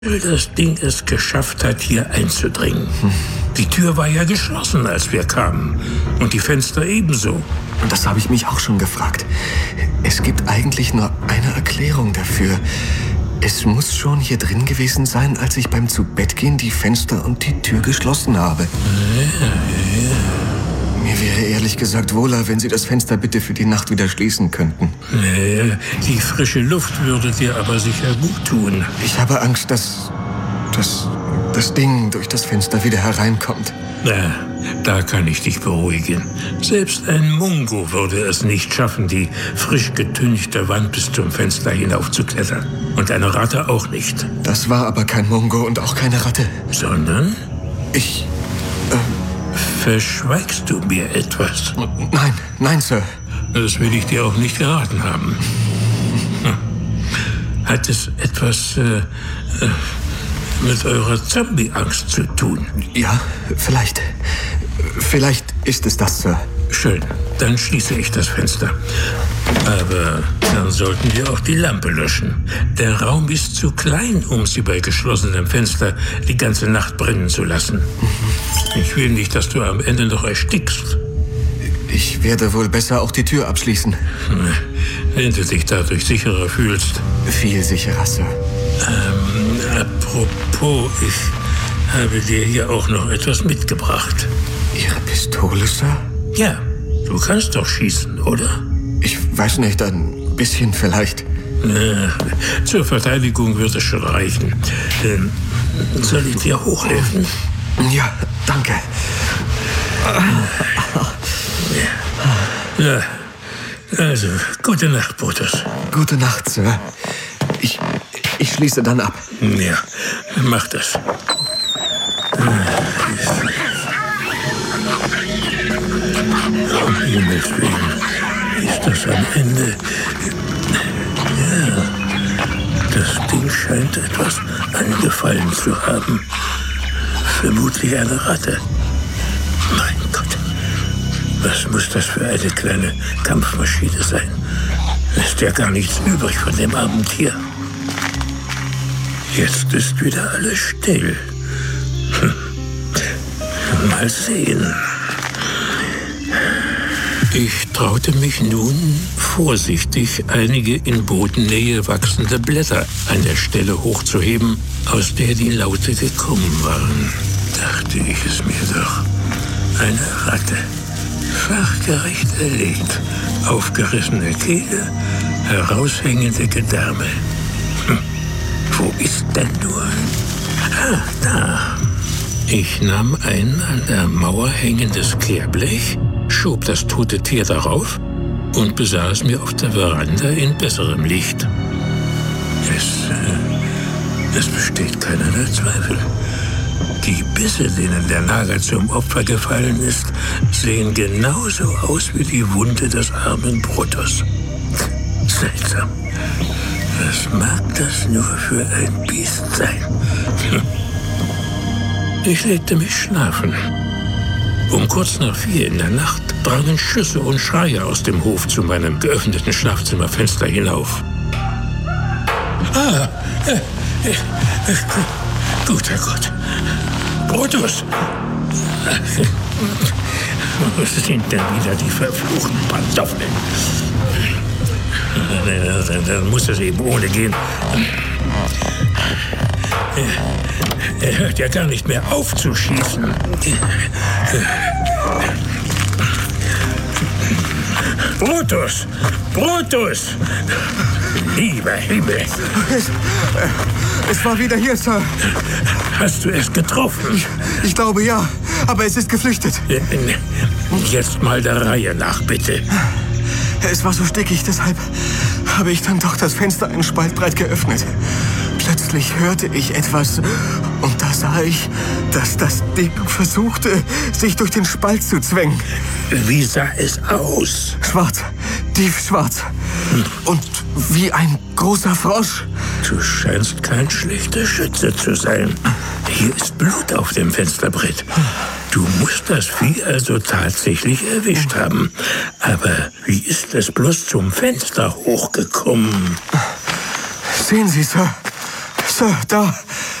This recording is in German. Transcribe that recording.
das Ding es geschafft hat, hier einzudringen. Die Tür war ja geschlossen, als wir kamen. Und die Fenster ebenso. Und das habe ich mich auch schon gefragt. Es gibt eigentlich nur eine Erklärung dafür. Es muss schon hier drin gewesen sein, als ich beim Zubettgehen die Fenster und die Tür geschlossen habe. Mir wäre ehrlich gesagt wohler, wenn Sie das Fenster bitte für die Nacht wieder schließen könnten. Die frische Luft würde dir aber sicher gut tun. Ich habe Angst, dass das Ding durch das Fenster wieder hereinkommt. Na, da kann ich dich beruhigen. Selbst ein Mungo würde es nicht schaffen, die frisch getünchte Wand bis zum Fenster hinaufzuklettern. Und eine Ratte auch nicht. Das war aber kein Mungo und auch keine Ratte. Sondern? Verschweigst du mir etwas? Nein, Sir. Das will ich dir auch nicht geraten haben. Hat es etwas mit eurer Zombie-Angst zu tun? Ja, vielleicht. Vielleicht ist es das, Sir. Schön, dann schließe ich das Fenster. Aber dann sollten wir auch die Lampe löschen. Der Raum ist zu klein, um sie bei geschlossenem Fenster die ganze Nacht brennen zu lassen. Ich will nicht, dass du am Ende noch erstickst. Ich werde wohl besser auch die Tür abschließen. Wenn du dich dadurch sicherer fühlst. Viel sicherer, Sir. Apropos, ich habe dir hier auch noch etwas mitgebracht. Ihre Pistole, Sir? Ja, du kannst doch schießen, oder? Ich weiß nicht, ein bisschen vielleicht. Zur Verteidigung wird es schon reichen. Soll ich dir hochhelfen? Ja, danke. Ja, also, gute Nacht, Brutus. Gute Nacht, Sir. Ich schließe dann ab. Ja, mach das. Um Himmels Willen, ist das am Ende? Ja, das Ding scheint etwas angefallen zu haben. Vermutlich eine Ratte. Mein Gott, was muss das für eine kleine Kampfmaschine sein? Ist ja gar nichts übrig von dem armen Tier. Jetzt ist wieder alles still. Mal sehen. Ich traute mich nun, vorsichtig einige in Bodennähe wachsende Blätter an der Stelle hochzuheben, aus der die Laute gekommen waren. Dachte ich es mir doch. Eine Ratte. Fachgerecht erlegt. Aufgerissene Kehle, heraushängende Gedärme. Wo ist denn nur? Ah, da. Ich nahm ein an der Mauer hängendes Kehrblech, schob das tote Tier darauf und besah es mir auf der Veranda in besserem Licht. Es besteht keinerlei Zweifel. Die Bisse, denen der Nager zum Opfer gefallen ist, sehen genauso aus wie die Wunde des armen Brutus. Seltsam. Was mag das nur für ein Biest sein? Ich legte mich schlafen. Um kurz nach 4 in der Nacht drangen Schüsse und Schreie aus dem Hof zu meinem geöffneten Schlafzimmerfenster hinauf. Guter Gott. Brutus! Wo sind denn wieder die verfluchten Pantoffeln? Dann muss es eben ohne gehen. Er hört ja gar nicht mehr auf zu schießen. Brutus! Brutus! Lieber Himmel! Es war wieder hier, Sir. Hast du es getroffen? Ich glaube ja, aber es ist geflüchtet. Jetzt mal der Reihe nach, bitte. Es war so stickig, deshalb habe ich dann doch das Fenster einen Spalt breit geöffnet. Plötzlich hörte ich etwas und da sah ich, dass das Ding versuchte, sich durch den Spalt zu zwängen. Wie sah es aus? Schwarz, tiefschwarz. Und wie ein großer Frosch. Du scheinst kein schlechter Schütze zu sein. Hier ist Blut auf dem Fensterbrett. Du musst das Vieh also tatsächlich erwischt haben. Aber wie ist es bloß zum Fenster hochgekommen? Sehen Sie, Sir. Sir, da.